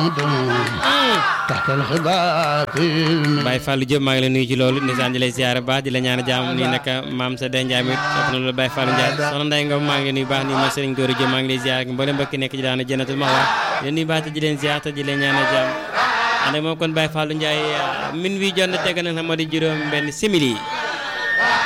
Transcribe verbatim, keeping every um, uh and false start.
Baye Fallou Diop maa ngi la nuyu ci loolu ndeysaan di lay ziar baax di la ñaan jàmm nii nag maam sa den Ndiaye mi soxna loolu Baye Fallou Ndiaye soxna Ndeye Ngom maa ngi lay nuyu baax nii ma Serigne Gora Diop maa ngi lay ziar mboolem mbokk nekk ci daana Jannatul Mahwa di leen nuyu baax te di leen ziar te di leen ñaan jàmm ànd ak moom kon Baye Fallou Ndiaye min wi jot na teg na moo di juróom benn simili